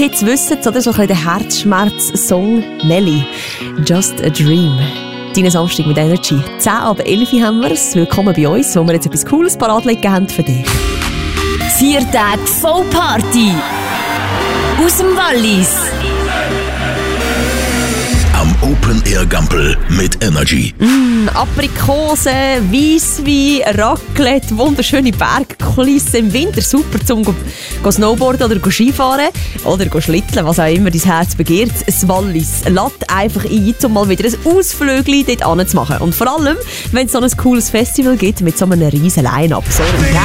Kids wissen es, oder? So ein bisschen der Herzschmerz-Song Nelly. Just a Dream. Deinen Samstag mit Energy. 10 ab 11 haben wir es. Willkommen bei uns, wo wir jetzt etwas Cooles parat legen haben für dich. 4 Tage Vollparty. Aus dem Wallis. Am Open Air Gampel mit Energy. Aprikose, Weisswein, Raclette, wunderschöne Bergkulisse im Winter. Super zum Snowboarden oder Skifahren oder Schlitteln, was auch immer dein Herz begehrt. Das Wallis lädt einfach ein, um mal wieder ein Ausflügel dort hinzumachen. Und vor allem, wenn es so ein cooles Festival gibt mit so einem riesen Line-Up. So